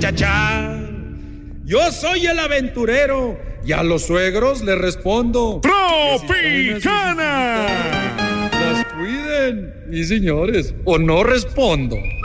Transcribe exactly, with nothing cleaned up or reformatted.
cha, cha. Yo soy el aventurero y a los suegros les respondo. ¡Tropicana! Las cuiden, mis señores, o no respondo.